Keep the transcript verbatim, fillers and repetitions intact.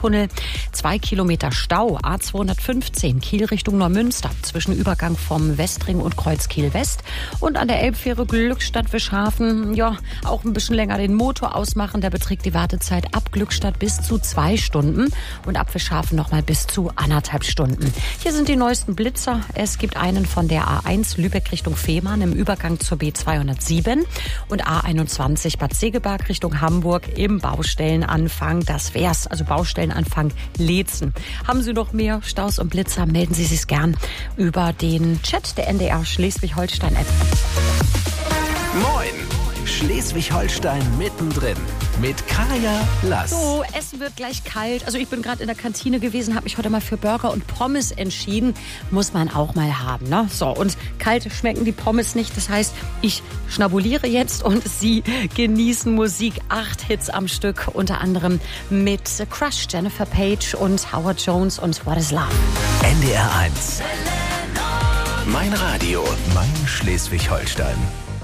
Tunnel. Zwei Kilometer Stau, A zweihundertfünfzehn, Kiel Richtung Neumünster, zwischen Übergang vom Westring und Kreuz Kiel West. Und an der Elbfähre Glückstadt-Wischhafen, ja, auch ein bisschen länger den Motor ausmachen. Da beträgt die Wartezeit ab Glückstadt bis zu zwei Stunden und ab Wischhafen nochmal bis zu anderthalb Stunden. Hier sind die neuesten Blitzer. Es gibt einen von der A eins Lübeck Richtung Fehmarn im Übergang zur B zweihundertsieben und A einundzwanzig Bad Segeberg Richtung Hamburg im Baustellenanfang. Das wär's, also Baustellenanfang Leetzen. Haben Sie noch mehr Staus und Blitzer, melden Sie sich gern über den Chat der N D R Schleswig-Holstein-App. Moin! Schleswig-Holstein mittendrin mit Kaya Lass. So, Essen wird gleich kalt. Also ich bin gerade in der Kantine gewesen, habe mich heute mal für Burger und Pommes entschieden. Muss man auch mal haben, ne? So, und kalt schmecken die Pommes nicht. Das heißt, ich schnabuliere jetzt und Sie genießen Musik. Acht Hits am Stück, unter anderem mit Crush, Jennifer Page und Howard Jones und What is Love. N D R eins. Mein Radio, mein Schleswig-Holstein.